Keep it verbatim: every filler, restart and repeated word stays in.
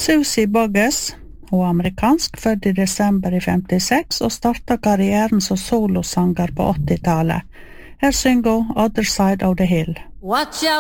Susie Boggs, hun er amerikansk, født i desember i femtiseks og startet karrieren som solosanger på åttitallet. Her synger hun Other Side of the Hill. Watch out